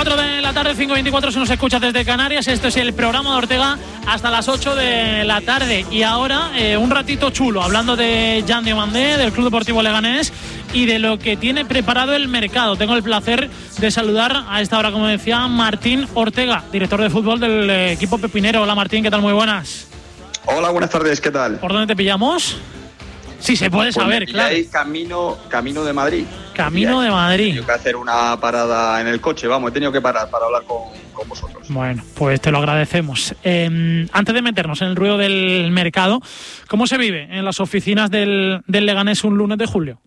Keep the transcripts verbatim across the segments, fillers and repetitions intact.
cuatro de la tarde, cinco veinticuatro si nos escuchas desde Canarias. Esto es el programa de Ortega hasta las ocho de la tarde. Y ahora eh, un ratito chulo, hablando de Jan Diomandé, del Club Deportivo Leganés y de lo que tiene preparado el mercado. Tengo el placer de saludar a esta hora, como decía, Martín Ortega, director de fútbol del equipo pepinero. Hola Martín, ¿qué tal? Muy buenas. Hola, buenas tardes, ¿qué tal? ¿Por dónde te pillamos? Sí, se puede saber, pues claro. Camino, camino de Madrid. Camino de Madrid. He tenido que hacer una parada en el coche, vamos, he tenido que parar para hablar con, con vosotros. Bueno, pues te lo agradecemos. Eh, antes de meternos en el ruido del mercado, ¿cómo se vive en las oficinas del, del Leganés un lunes de julio?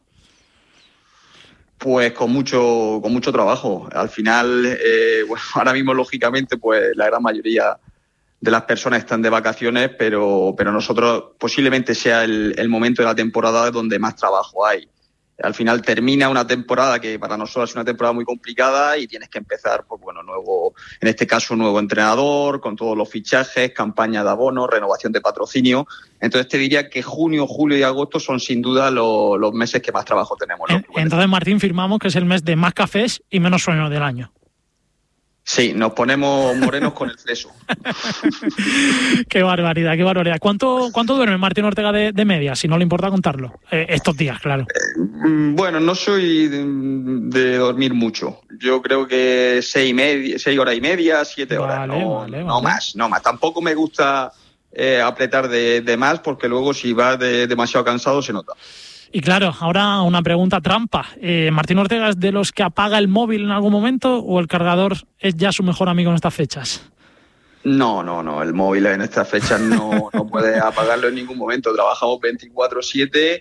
Pues con mucho, con mucho trabajo. Al final, eh, bueno, ahora mismo, lógicamente, pues la gran mayoría de las personas están de vacaciones, pero, pero nosotros posiblemente sea el, el momento de la temporada donde más trabajo hay. Al final termina una temporada que para nosotros es una temporada muy complicada y tienes que empezar, pues bueno, nuevo, en este caso un nuevo entrenador, con todos los fichajes, campaña de abonos, renovación de patrocinio. Entonces te diría que junio, julio y agosto son sin duda los, los meses que más trabajo tenemos. En, entonces, Martín, firmamos que es el mes de más cafés y menos sueños del año. Sí, nos ponemos morenos con el fleso. Qué barbaridad, qué barbaridad. ¿Cuánto, cuánto duerme Martín Ortega de, de media, si no le importa contarlo? Eh, estos días, claro. Eh, bueno, no soy de, de dormir mucho. Yo creo que seis, y media, seis horas y media, siete horas. Vale, no, vale, no vale. más, no más. Tampoco me gusta eh, apretar de, de más porque luego si vas de, demasiado cansado se nota. Y claro, ahora una pregunta trampa. Eh, ¿Martín Ortega es de los que apaga el móvil en algún momento o el cargador es ya su mejor amigo en estas fechas? No, no, no. El móvil en estas fechas no, no puede apagarlo en ningún momento. Trabajamos veinticuatro siete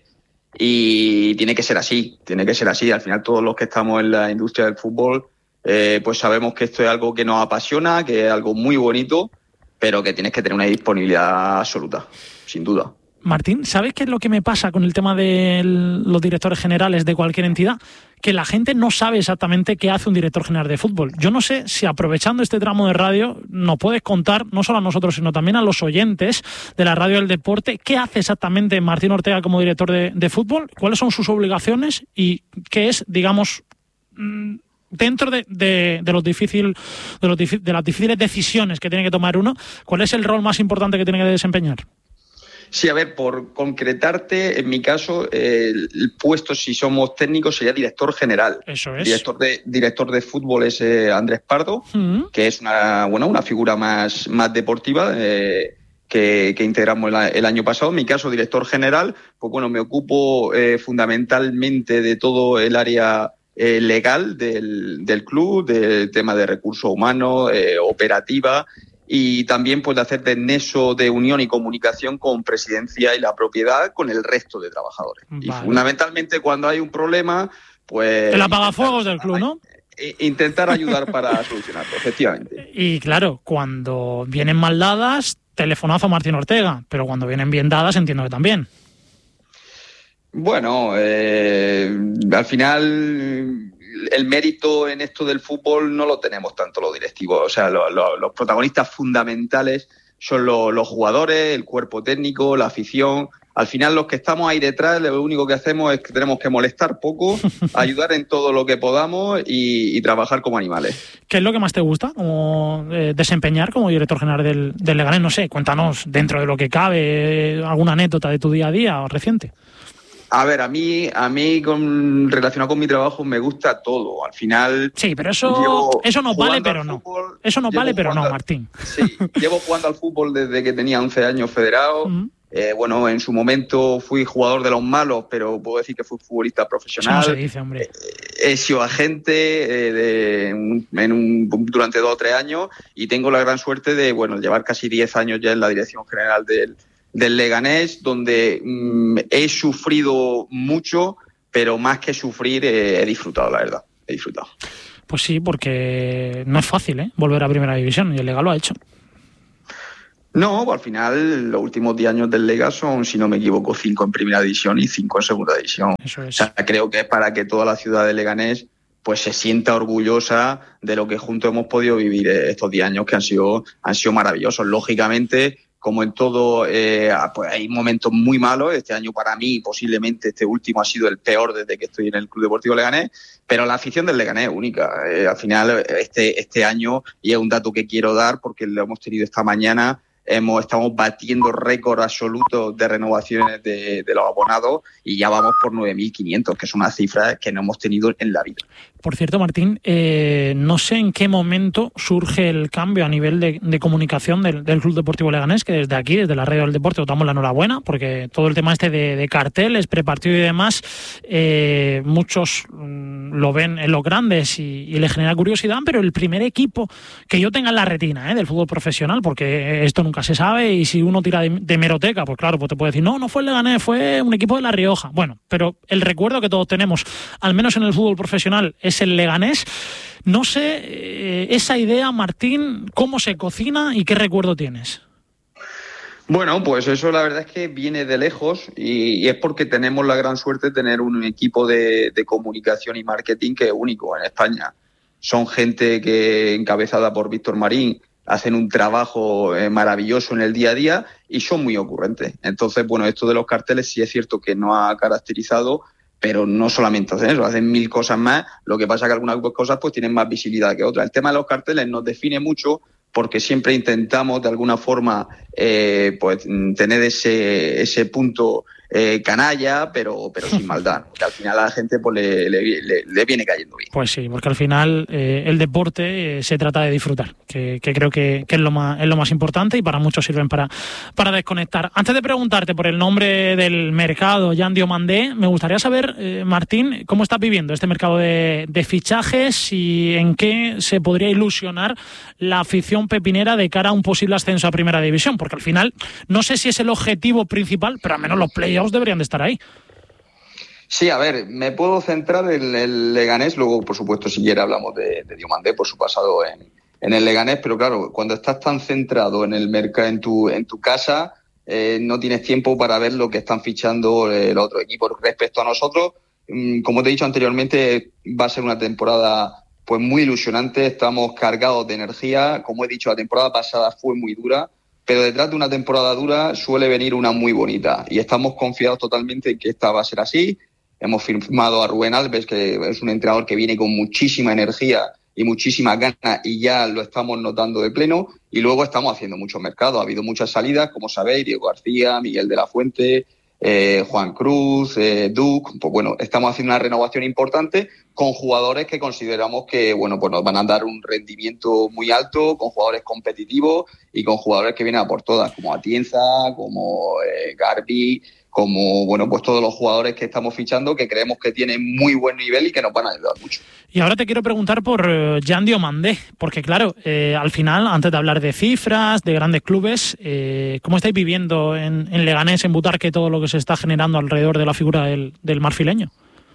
y tiene que ser así. Tiene que ser así. Al final todos los que estamos en la industria del fútbol eh, pues sabemos que esto es algo que nos apasiona, que es algo muy bonito, pero que tienes que tener una disponibilidad absoluta, sin duda. Martín, ¿sabes qué es lo que me pasa con el tema de los directores generales de cualquier entidad? Que la gente no sabe exactamente qué hace un director general de fútbol. Yo no sé si aprovechando este tramo de radio nos puedes contar, no solo a nosotros, sino también a los oyentes de la radio del deporte, qué hace exactamente Martín Ortega como director de, de fútbol, cuáles son sus obligaciones y qué es, digamos, dentro de, de, de, los difícil, de, los, de las difíciles decisiones que tiene que tomar uno, cuál es el rol más importante que tiene que desempeñar. Sí, a ver, por concretarte, en mi caso, eh, el puesto, si somos técnicos, sería director general. Eso es. Director de, director de fútbol es eh, Andrés Pardo, uh-huh. que es una, bueno, una figura más, más deportiva eh, que, que integramos el, el año pasado. En mi caso, director general, pues bueno, me ocupo eh, fundamentalmente de todo el área eh, legal del, del club, del tema de recursos humanos, eh, operativa, y también pues de hacer de nexo de unión y comunicación con presidencia y la propiedad con el resto de trabajadores. Vale. Y fundamentalmente cuando hay un problema, pues... El apagafuegos del club, ¿no? Intentar ayudar para solucionarlo, efectivamente. Y claro, cuando vienen mal dadas, telefonazo a Martín Ortega, pero cuando vienen bien dadas entiendo que también. Bueno, eh, al final... el mérito en esto del fútbol no lo tenemos tanto los directivos, o sea, lo, lo, los protagonistas fundamentales son lo, los jugadores, el cuerpo técnico, la afición. Al final los que estamos ahí detrás, lo único que hacemos es que tenemos que molestar poco, ayudar en todo lo que podamos y, y trabajar como animales. ¿Qué es lo que más te gusta como, eh, desempeñar como director general del, del Leganés? No sé, cuéntanos dentro de lo que cabe, alguna anécdota de tu día a día o reciente. A ver, a mí, a mí con, relacionado con mi trabajo me gusta todo. Al final... Sí, pero eso, eso nos vale, pero no. Fútbol, eso nos vale, pero no, Martín. Sí, llevo jugando al fútbol desde que tenía once años federado. Uh-huh. Eh, bueno, en su momento fui jugador de los malos, pero puedo decir que fui futbolista profesional. Eso no se dice, hombre. Eh, he sido agente eh, de, en un, durante dos o tres años y tengo la gran suerte de, bueno, llevar casi diez años ya en la dirección general del... del Leganés, donde mmm, he sufrido mucho, pero más que sufrir eh, he disfrutado, la verdad, he disfrutado. Pues sí, porque no es fácil, ¿eh? Volver a Primera División, y el Lega lo ha hecho. No, pues al final los últimos diez años del Lega son, si no me equivoco, cinco en Primera División y cinco en Segunda División. Eso es. O sea, creo que es para que toda la ciudad de Leganés pues se sienta orgullosa de lo que juntos hemos podido vivir estos diez años que han sido, han sido maravillosos. Lógicamente, como en todo, eh, pues hay momentos muy malos. Este año para mí, posiblemente este último ha sido el peor desde que estoy en el Club Deportivo Leganés, pero la afición del Leganés es única. Eh, al final, este, este año, y es un dato que quiero dar porque lo hemos tenido esta mañana, hemos estamos batiendo récord absoluto de renovaciones de, de los abonados y ya vamos por nueve mil quinientos, que es una cifra que no hemos tenido en la vida. Por cierto, Martín, eh, no sé en qué momento surge el cambio a nivel de, de comunicación del, del Club Deportivo Leganés, que desde aquí, desde la Radio del Deporte, os damos la enhorabuena, porque todo el tema este de, de carteles, prepartido y demás, eh, muchos mm, lo ven en los grandes y, y les genera curiosidad, pero el primer equipo que yo tenga en la retina, eh, del fútbol profesional, porque esto nunca se sabe, y si uno tira de, de hemeroteca, pues claro, pues te puede decir, no, no fue el Leganés, fue un equipo de La Rioja. Bueno, pero el recuerdo que todos tenemos, al menos en el fútbol profesional, es el Leganés. No sé, eh, esa idea, Martín, ¿cómo se cocina y qué recuerdo tienes? Bueno, pues eso la verdad es que viene de lejos y, y es porque tenemos la gran suerte de tener un equipo de, de comunicación y marketing que es único en España. Son gente que, encabezada por Víctor Marín, hacen un trabajo eh, maravilloso en el día a día y son muy ocurrentes. Entonces, bueno, esto de los carteles sí es cierto que no ha caracterizado, pero no solamente hacen eso, hacen mil cosas más. Lo que pasa es que algunas cosas pues tienen más visibilidad que otras. El tema de los carteles nos define mucho porque siempre intentamos de alguna forma eh, pues tener ese ese punto eh, canalla, pero pero sin maldad, que al final a la gente pues le, le, le, le viene cayendo bien. Pues sí, porque al final eh, el deporte eh, se trata de disfrutar, que, que creo que, que es lo más es lo más importante y para muchos sirven para, para desconectar. Antes de preguntarte por el nombre del mercado, Jan Diomandé, me gustaría saber, eh, Martín, cómo estás viviendo este mercado de, de fichajes y en qué se podría ilusionar la afición pepinera de cara a un posible ascenso a Primera División, porque al final no sé si es el objetivo principal, pero al menos los playoffs deberían de estar ahí. Sí, a ver, me puedo centrar en el Leganés, luego por supuesto si quiere hablamos de, de Diomandé por su pasado en, en el Leganés, pero claro, cuando estás tan centrado en el mercado, en tu, en tu casa, eh, no tienes tiempo para ver lo que están fichando eh, los otros equipos. Respecto a nosotros, mmm, como te he dicho anteriormente, va a ser una temporada pues muy ilusionante, estamos cargados de energía. Como he dicho, la temporada pasada fue muy dura, pero detrás de una temporada dura suele venir una muy bonita y estamos confiados totalmente en que esta va a ser así. Hemos firmado a Rubén Alves, que es un entrenador que viene con muchísima energía y muchísimas ganas y ya lo estamos notando de pleno. Y luego estamos haciendo mucho mercado. Ha habido muchas salidas, como sabéis, Diego García, Miguel de la Fuente, eh, Juan Cruz, eh, Duc. Pues bueno, estamos haciendo una renovación importante con jugadores que consideramos que bueno, pues nos van a dar un rendimiento muy alto, con jugadores competitivos y con jugadores que vienen a por todas, como Atienza, como eh, Garbi, como bueno, pues todos los jugadores que estamos fichando que creemos que tienen muy buen nivel y que nos van a ayudar mucho. Y ahora te quiero preguntar por uh, Jan Diomandé, porque claro, eh, al final, antes de hablar de cifras, de grandes clubes, eh, ¿cómo estáis viviendo en, en Leganés, en Butarque, todo lo que se está generando alrededor de la figura del, del marfileño?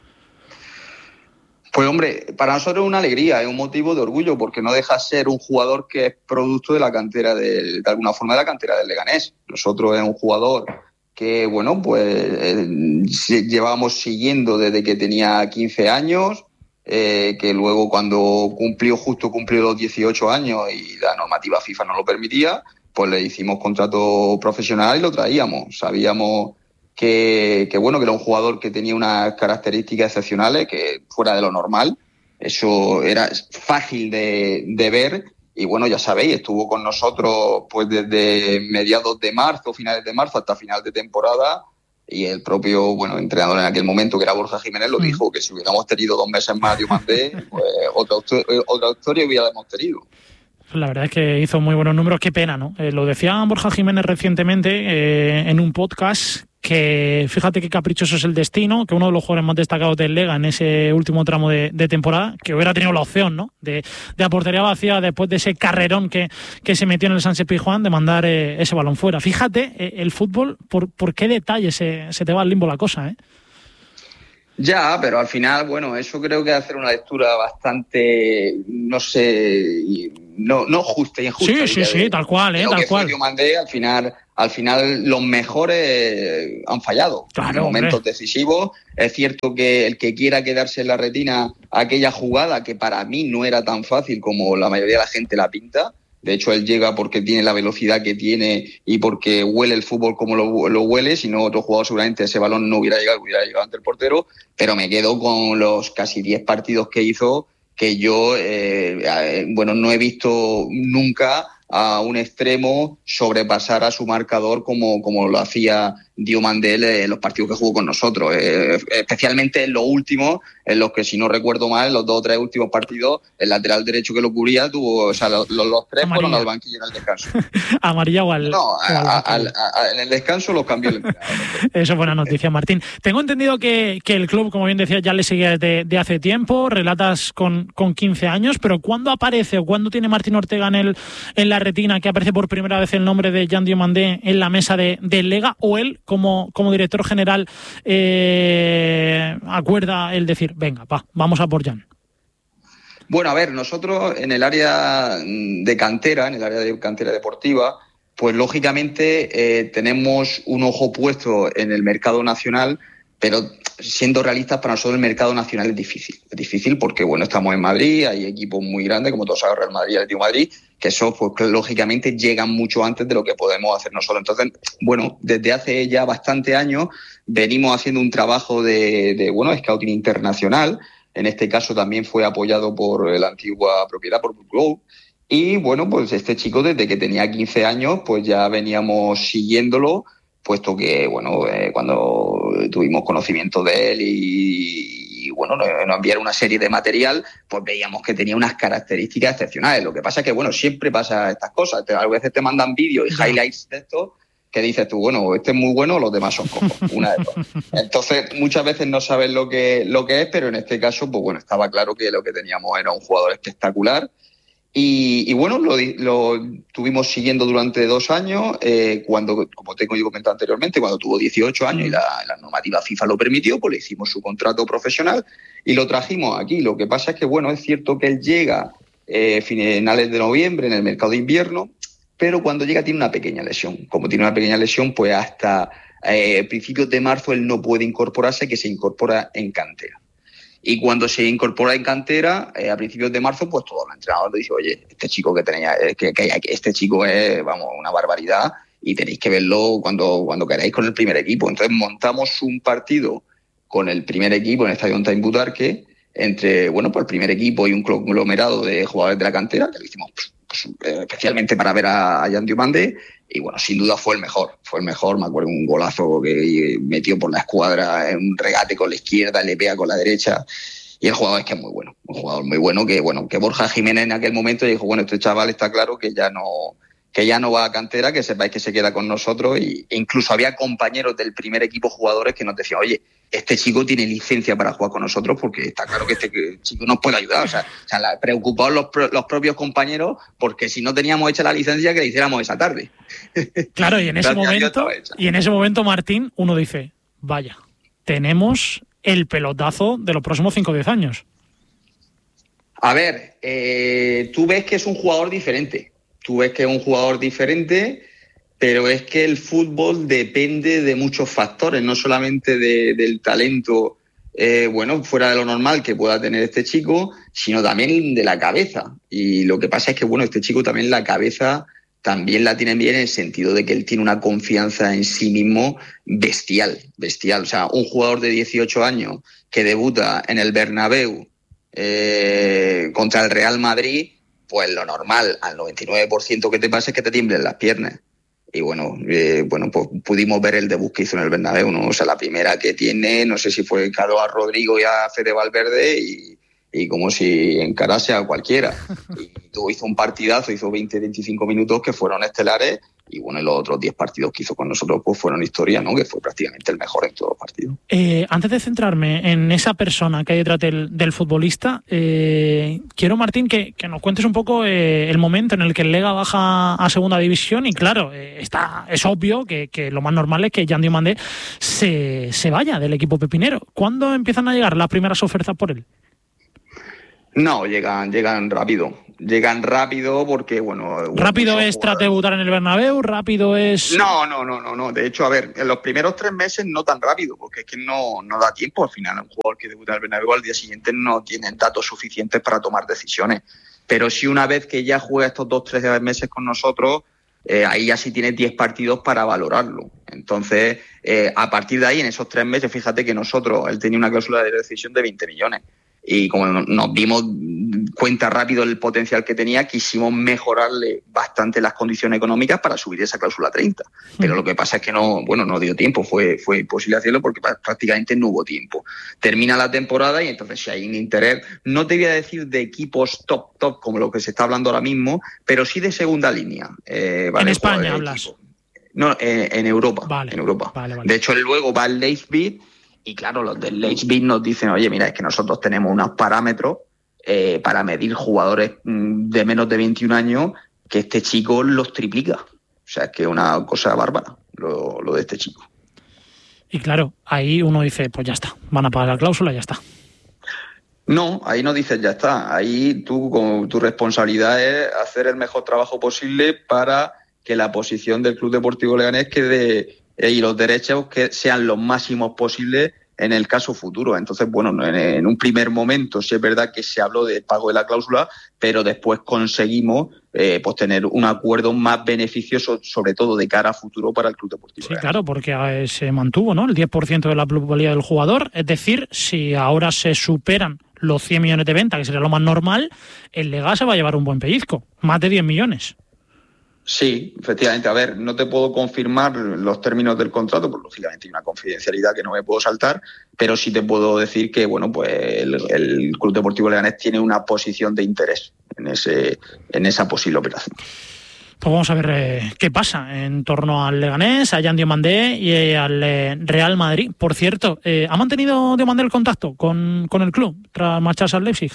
Pues hombre, para nosotros es una alegría, es un motivo de orgullo, porque no deja de ser un jugador que es producto de la cantera, de, de alguna forma de la cantera del Leganés. Nosotros es un jugador que, bueno, pues eh, llevamos siguiendo desde que tenía quince años, eh, que luego cuando cumplió, justo cumplió los dieciocho años y la normativa FIFA no lo permitía, pues le hicimos contrato profesional y lo traíamos. Sabíamos que, que bueno, que era un jugador que tenía unas características excepcionales, que fuera de lo normal. Eso era fácil de, de ver. Y bueno, ya sabéis, estuvo con nosotros pues desde mediados de marzo, finales de marzo, hasta final de temporada. Y el propio, bueno, entrenador en aquel momento, que era Borja Jiménez, lo dijo, que si hubiéramos tenido dos meses más de Diomandé, pues otra, otra historia hubiéramos tenido. La verdad es que hizo muy buenos números. Qué pena, ¿no? Eh, lo decía Borja Jiménez recientemente eh, en un podcast, que fíjate qué caprichoso es el destino, que uno de los jugadores más destacados del Lega en ese último tramo de, de temporada, que hubiera tenido la opción, ¿no?, de, de a portería vacía después de ese carrerón que, que se metió en el Sánchez Pizjuán, de mandar eh, ese balón fuera. Fíjate, eh, el fútbol, por, por qué detalle se, se te va al limbo la cosa, ¿eh? Ya, pero al final, bueno, eso creo que es hacer una lectura bastante, no sé, no, no justa y injusta. Sí, sí, sí, tal cual, ¿eh? Tal cual. Diomandé, al final, al final los mejores han fallado. Claro, en momentos hombre. decisivos. Es cierto que el que quiera quedarse en la retina aquella jugada, que para mí no era tan fácil como la mayoría de la gente la pinta, De hecho, él llega porque tiene la velocidad que tiene y porque huele el fútbol como lo, lo huele. Si no, otro jugador seguramente ese balón no hubiera llegado, hubiera llegado ante el portero. Pero me quedo con los casi diez partidos que hizo, que yo, eh, bueno, no he visto nunca a un extremo sobrepasar a su marcador como, como lo hacía Diomandel en los partidos que jugó con nosotros, eh, especialmente en los últimos, en los que, si no recuerdo mal, en los dos o tres últimos partidos, el lateral derecho que lo cubría tuvo, o sea, los, los, los tres amarilla. Fueron al banquillo en el descanso. ¿Amarilla o al...? No, a, a, a, a, en el descanso los cambió el entrenador. Eso es buena noticia, Martín. Tengo entendido que, que el club, como bien decía, ya le sigue de, de hace tiempo, relatas con, con quince años, pero ¿cuándo aparece o cuándo tiene Martín Ortega en, el, en la retina que aparece por primera vez el nombre de Jan Diomandé en la mesa de, de Lega, o él, como, como director general, eh, acuerda el decir, venga, va, vamos a por Jan? Bueno, a ver, nosotros en el área de cantera, en el área de cantera deportiva, pues lógicamente eh, tenemos un ojo puesto en el mercado nacional, pero siendo realistas, para nosotros el mercado nacional es difícil. Es difícil porque, bueno, estamos en Madrid, hay equipos muy grandes, como todos saben, Real Madrid y Atlético de Madrid, que eso, pues lógicamente, llegan mucho antes de lo que podemos hacer nosotros. Entonces, bueno, desde hace ya bastante años venimos haciendo un trabajo de, de bueno, scouting internacional. En este caso también fue apoyado por la antigua propiedad, por Blue Globe. Y, bueno, pues este chico, desde que tenía quince años, pues ya veníamos siguiéndolo, puesto que, bueno, eh, cuando tuvimos conocimiento de él y, y bueno, nos, nos enviaron una serie de material, pues veíamos que tenía unas características excepcionales. Lo que pasa es que, bueno, siempre pasa estas cosas. Te, a veces te mandan vídeos y highlights de esto que dices tú, bueno, este es muy bueno, los demás son cojos, una de dos. Entonces, muchas veces no sabes lo que, lo que es, pero en este caso, pues bueno, estaba claro que lo que teníamos era un jugador espectacular. Y, y bueno, lo, lo tuvimos siguiendo durante dos años, eh, cuando, como te he comentado anteriormente, cuando tuvo dieciocho años y la, la normativa FIFA lo permitió, pues le hicimos su contrato profesional y lo trajimos aquí. Lo que pasa es que, bueno, es cierto que él llega eh, finales de noviembre en el mercado de invierno, pero cuando llega tiene una pequeña lesión. Como tiene una pequeña lesión, pues hasta eh, principios de marzo él no puede incorporarse, que se incorpora en cantera. Y cuando se incorpora en cantera, eh, a principios de marzo, pues todo el entrenador le dice, oye, este chico que tenía, que, que, que este chico es, vamos, una barbaridad y tenéis que verlo cuando, cuando queráis con el primer equipo. Entonces montamos un partido con el primer equipo en el Estadio Time Butarque, entre, bueno, pues el primer equipo y un conglomerado de jugadores de la cantera, que lo hicimos pues, pues, especialmente para ver a, a Jan Diomandé. Y bueno, sin duda fue el mejor, fue el mejor, me acuerdo un golazo que metió por la escuadra, en un regate con la izquierda, le pega con la derecha, y el jugador es que es muy bueno, un jugador muy bueno, que bueno, que Borja Jiménez en aquel momento dijo, bueno, este chaval está claro que ya no, que ya no va a cantera, que sepáis que se queda con nosotros, y e incluso había compañeros del primer equipo jugadores que nos decían, oye, este chico tiene licencia para jugar con nosotros porque está claro que este chico nos puede ayudar. O sea, o sea la, preocupados los, los propios compañeros porque si no teníamos hecha la licencia que la hiciéramos esa tarde. Claro, y en ese momento, y en ese momento, Martín, uno dice, vaya, tenemos el pelotazo de los próximos cinco o diez años. A ver, eh, tú ves que es un jugador diferente. Tú ves que es un jugador diferente, pero es que el fútbol depende de muchos factores, no solamente de, del talento, eh, bueno, fuera de lo normal que pueda tener este chico, sino también de la cabeza. Y lo que pasa es que, bueno, este chico también la cabeza también la tiene bien en el sentido de que él tiene una confianza en sí mismo bestial, bestial. O sea, un jugador de dieciocho años que debuta en el Bernabéu eh, contra el Real Madrid, pues lo normal, al noventa y nueve por ciento que te pasa es que te tiemblen las piernas. Y bueno, eh, bueno, pues pudimos ver el debut que hizo en el Bernabéu, ¿no? O sea, la primera que tiene, no sé si fue Carlos a Rodrigo y a Fede Valverde y, y como si encarase a cualquiera. Y tuvo, hizo un partidazo, hizo veinte, veinticinco minutos que fueron estelares y bueno, y los otros diez partidos que hizo con nosotros pues fueron historia, ¿no? Que fue prácticamente el mejor en todos los partidos. Eh, antes de centrarme en esa persona que hay detrás del, del futbolista, eh, quiero, Martín, que, que nos cuentes un poco eh, el momento en el que el Lega baja a segunda división y claro, eh, está, es obvio que, que lo más normal es que Jan Diomandé se, se vaya del equipo pepinero. ¿Cuándo empiezan a llegar las primeras ofertas por él? No, llegan, llegan rápido. Llegan rápido porque, bueno... ¿Rápido es tras debutar en el Bernabéu? ¿Rápido es...? No, no, no, no, no. De hecho, a ver, en los primeros tres meses no tan rápido, porque es que no, no da tiempo. Al final, un jugador que debuta en el Bernabéu al día siguiente no tiene datos suficientes para tomar decisiones. Pero sí, una vez que ya juega estos dos, tres meses con nosotros, eh, ahí ya sí tiene diez partidos para valorarlo. Entonces, eh, a partir de ahí, en esos tres meses, fíjate que nosotros, él tenía una cláusula de rescisión de veinte millones. Y como nos dimos cuenta rápido del potencial que tenía, quisimos mejorarle bastante las condiciones económicas para subir esa cláusula a treinta. Pero lo que pasa es que no, bueno, no dio tiempo, fue, fue imposible hacerlo porque prácticamente no hubo tiempo. Termina la temporada y entonces si hay un interés, no te voy a decir de equipos top, top, como lo que se está hablando ahora mismo, pero sí de segunda línea. Eh, ¿vale? En España hablas. Equipo. No, eh, en Europa. Vale, en Europa. Vale, vale. De hecho, él luego va al Leipzig. Y claro, los del Leipzig nos dicen, oye, mira, es que nosotros tenemos unos parámetros eh, para medir jugadores de menos de veintiún años que este chico los triplica. O sea, es que es una cosa bárbara lo, lo de este chico. Y claro, ahí uno dice, pues ya está, van a pagar la cláusula y ya está. No, ahí no dices ya está. Ahí tú, con tu responsabilidad es hacer el mejor trabajo posible para que la posición del Club Deportivo Leganés quede y los derechos que sean los máximos posibles en el caso futuro. Entonces, bueno, en, en un primer momento sí es verdad que se habló del pago de la cláusula, pero después conseguimos eh, pues tener un acuerdo más beneficioso, sobre todo de cara a futuro para el Club Deportivo. Sí, claro, porque eh, se mantuvo, ¿no?, el diez por ciento de la plusvalía del jugador. Es decir, si ahora se superan los cien millones de venta, que sería lo más normal, el Lega se va a llevar un buen pellizco, más de diez millones. Sí, efectivamente. A ver, no te puedo confirmar los términos del contrato, porque lógicamente hay una confidencialidad que no me puedo saltar, pero sí te puedo decir que, bueno, pues el, el Club Deportivo Leganés tiene una posición de interés en ese, en esa posible operación. Pues vamos a ver eh, qué pasa en torno al Leganés, a Jan Diomandé y eh, al eh, Real Madrid. Por cierto, eh, ¿ha mantenido Diomandé el contacto con, con el club tras marcharse al Leipzig?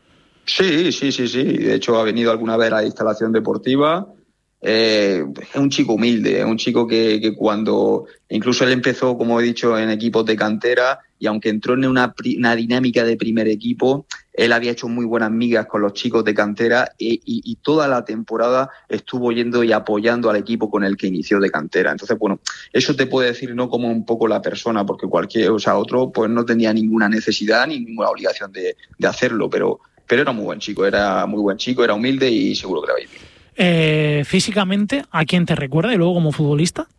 Sí, sí, sí, sí. De hecho, ha venido alguna vez a la instalación deportiva. Eh, es un chico humilde, es un chico que, que cuando incluso él empezó, como he dicho, en equipos de cantera, y aunque entró en una, una dinámica de primer equipo, él había hecho muy buenas migas con los chicos de cantera y, y, y toda la temporada estuvo yendo y apoyando al equipo con el que inició de cantera. Entonces, bueno, eso te puede decir no como un poco la persona, porque cualquier, o sea, otro pues no tenía ninguna necesidad ni ninguna obligación de, de hacerlo, pero, pero era muy buen chico, era muy buen chico, era humilde y seguro que le va a ir bien. Eh, físicamente, ¿a quién te recuerda y luego como futbolista?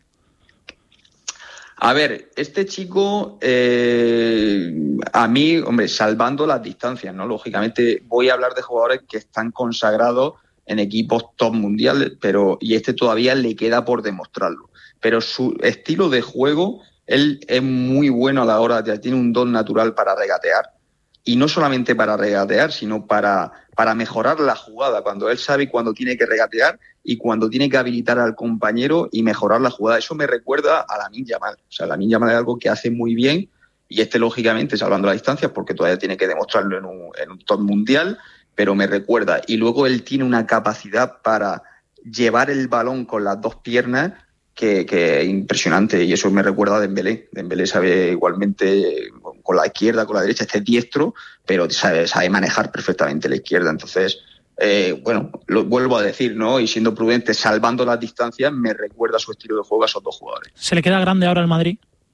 A ver, este chico, eh, a mí, hombre, salvando las distancias, ¿no? Lógicamente voy a hablar de jugadores que están consagrados en equipos top mundiales, pero y este todavía le queda por demostrarlo. Pero su estilo de juego, él es muy bueno a la hora de, tiene un don natural para regatear. Y no solamente para regatear, sino para, para mejorar la jugada, cuando él sabe cuándo tiene que regatear y cuando tiene que habilitar al compañero y mejorar la jugada. Eso me recuerda a Lamine Yamal. O sea, Lamine Yamal es algo que hace muy bien, y este, lógicamente, salvando las distancias, porque todavía tiene que demostrarlo en un, en un top mundial, pero me recuerda. Y luego él tiene una capacidad para llevar el balón con las dos piernas que, que es impresionante, y eso me recuerda a Dembélé. Dembélé sabe igualmente con la izquierda, con la derecha, este es diestro, pero sabe, sabe manejar perfectamente la izquierda. Entonces, eh, bueno, lo vuelvo a decir, ¿no? Y siendo prudente, salvando las distancias, me recuerda su estilo de juego a esos dos jugadores. ¿Se le queda grande ahora el Madrid?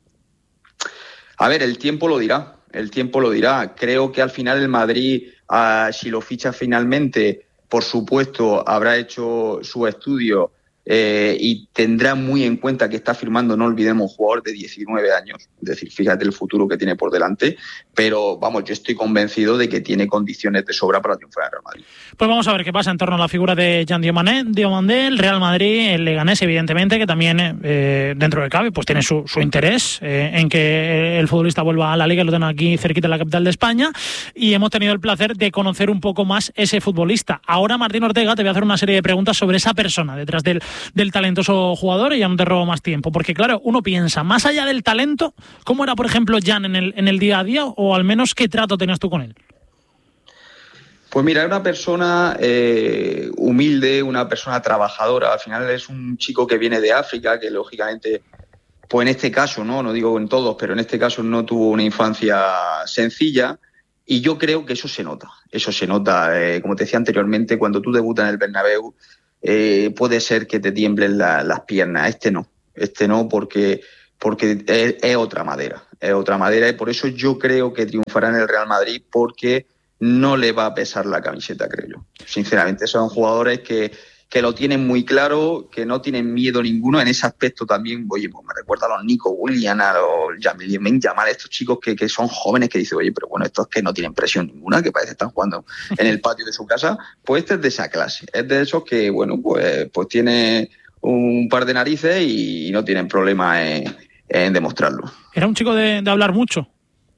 A ver, el tiempo lo dirá, el tiempo lo dirá. Creo que al final el Madrid, uh, si lo ficha finalmente, por supuesto, habrá hecho su estudio Eh, y tendrá muy en cuenta que está firmando, no olvidemos, un jugador de diecinueve años, es decir, fíjate el futuro que tiene por delante, pero vamos, yo estoy convencido de que tiene condiciones de sobra para triunfar en Real Madrid. Pues vamos a ver qué pasa en torno a la figura de Jan Diomandé, el Real Madrid, el Leganés, evidentemente, que también eh, dentro de cabe, pues tiene su, su interés eh, en que el futbolista vuelva a la Liga, lo tengo aquí cerquita en la capital de España, y hemos tenido el placer de conocer un poco más ese futbolista. Ahora, Martín Ortega, te voy a hacer una serie de preguntas sobre esa persona detrás del del talentoso jugador, y ya no te robo más tiempo, porque claro, uno piensa, más allá del talento, ¿cómo era, por ejemplo, Jan en el, en el día a día, o al menos qué trato tenías tú con él? Pues mira, es una persona eh, humilde, una persona trabajadora. Al final es un chico que viene de África, que lógicamente, pues en este caso, no, no digo en todos, pero en este caso no tuvo una infancia sencilla, y yo creo que eso se nota, eso se nota, eh, como te decía anteriormente, cuando tú debutas en el Bernabéu, Eh, puede ser que te tiemblen la, las piernas. Este no, este no, porque, porque es, es otra madera, es otra madera, y por eso yo creo que triunfará en el Real Madrid, porque no le va a pesar la camiseta, creo yo. Sinceramente, son jugadores que, que lo tienen muy claro, que no tienen miedo ninguno. En ese aspecto también, oye, pues me recuerda a los Nico Williams, a los Yamil Yamal, estos chicos que, que son jóvenes, que dicen, oye, pero bueno, estos que no tienen presión ninguna, que parece que están jugando en el patio de su casa. Pues este es de esa clase. Es de esos que, bueno, pues, pues tiene un par de narices y no tienen problema en, en demostrarlo. ¿Era un chico de, de hablar mucho?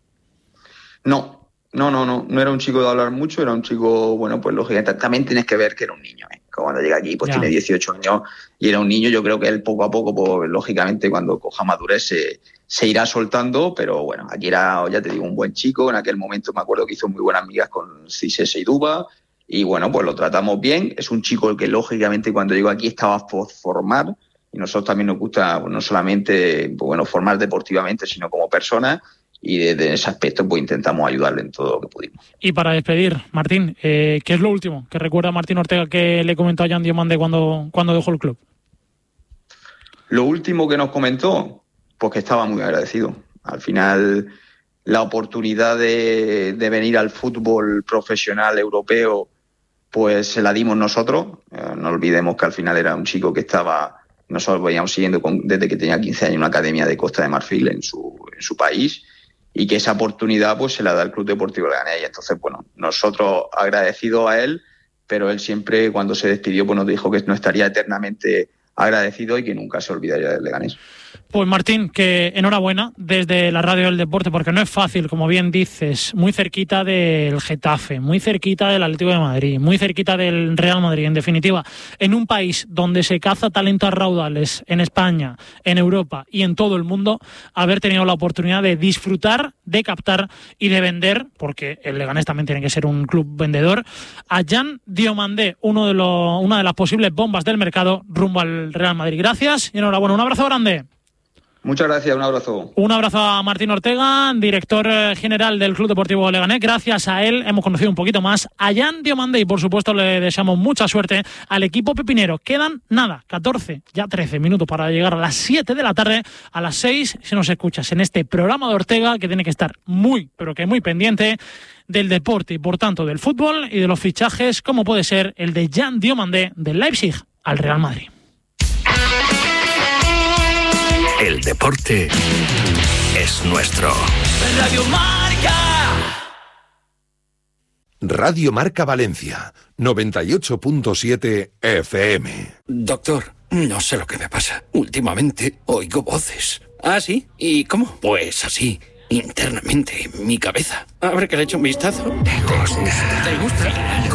No. No, no, no, no era un chico de hablar mucho, era un chico, bueno, pues lógicamente también tienes que ver que era un niño, ¿eh? Cuando llega aquí, pues ya. Tiene dieciocho años y era un niño. Yo creo que él poco a poco, pues lógicamente cuando coja madurez se, se irá soltando, pero bueno, aquí era, ya te digo, un buen chico. En aquel momento me acuerdo que hizo muy buenas amigas con Cisés y Duba y bueno, pues lo tratamos bien. Es un chico que lógicamente cuando llegó aquí estaba por formar y nosotros también nos gusta, pues, no solamente, pues, bueno, formar deportivamente, sino como persona. Y desde ese aspecto pues intentamos ayudarle en todo lo que pudimos. Y para despedir, Martín, eh, ¿qué es lo último que recuerda Martín Ortega que le comentó a Jan Diomande cuando, cuando dejó el club? Lo último que nos comentó, pues que estaba muy agradecido. Al final, la oportunidad de, de venir al fútbol profesional europeo, pues se la dimos nosotros. Eh, no olvidemos que al final era un chico que estaba, nosotros veníamos siguiendo con, desde que tenía quince años, una academia de Costa de Marfil en su, en su país. Y que esa oportunidad pues se la da el Club Deportivo Leganés. Y entonces, bueno, nosotros agradecidos a él, pero él siempre cuando se despidió pues nos dijo que no estaría eternamente agradecido y que nunca se olvidaría del Leganés. Pues Martín, que enhorabuena desde la Radio del Deporte, porque no es fácil, como bien dices, muy cerquita del Getafe, muy cerquita del Atlético de Madrid, muy cerquita del Real Madrid, en definitiva, en un país donde se caza talentos raudales, en España, en Europa y en todo el mundo, haber tenido la oportunidad de disfrutar, de captar y de vender, porque el Leganés también tiene que ser un club vendedor, a Jan Diomande, uno de los, una de las posibles bombas del mercado rumbo al Real Madrid. Gracias y enhorabuena, un abrazo grande. Muchas gracias, un abrazo. Un abrazo a Martín Ortega, director general del Club Deportivo Leganés. Gracias a él hemos conocido un poquito más a Jan Diomande y por supuesto le deseamos mucha suerte al equipo pepinero. Quedan nada, catorce, ya trece minutos para llegar a las siete de la tarde. A las seis, si nos escuchas en este programa de Ortega, que tiene que estar muy, pero que muy pendiente del deporte y por tanto del fútbol y de los fichajes, como puede ser el de Jan Diomande del Leipzig al Real Madrid. El deporte es nuestro. Radio Marca. Radio Marca Valencia, noventa y ocho punto siete F M. Doctor, no sé lo que me pasa. Últimamente oigo voces. ¿Ah, sí? ¿Y cómo? Pues así, internamente, en mi cabeza. A ver que le echo un vistazo. ¿Te gusta? ¿Te gusta?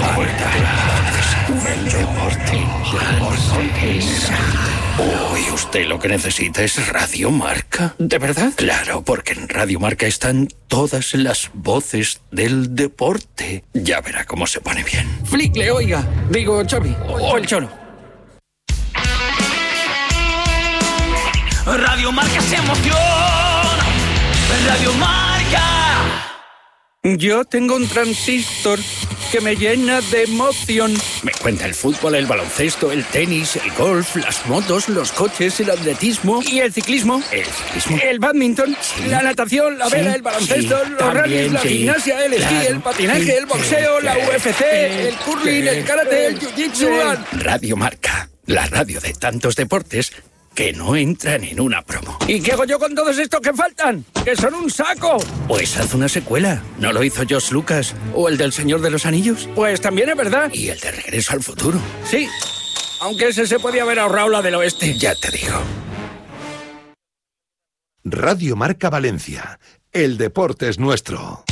El deporte. El deporte es... Uy, usted lo que necesita es Radio Marca. ¿De verdad? Claro, porque en Radio Marca están todas las voces del deporte. Ya verá cómo se pone bien. Flickle, oiga. Digo, Xavi. O el Cholo. Radio Marca se emociona. Radio Marca. Yo tengo un transistor que me llena de emoción. Me cuenta el fútbol, el baloncesto, el tenis, el golf, las motos, los coches, el atletismo y el ciclismo. El ciclismo. El badminton, sí. La natación, la vela, sí. El baloncesto, sí. Los rallies, la sí. Gimnasia, el esquí, claro. El patinaje, sí. El boxeo, sí. La U F C, sí. El curling, sí. El karate, el jiu-jitsu. Sí. Radio Marca, la radio de tantos deportes que no entran en una promo. ¿Y qué hago yo con todos estos que faltan? ¡Que son un saco! Pues haz una secuela. ¿No lo hizo George Lucas? ¿O el del Señor de los Anillos? Pues también es verdad. ¿Y el de Regreso al Futuro? Sí, aunque ese se podía haber ahorrado la del oeste. Ya te digo. Radio Marca Valencia. El deporte es nuestro.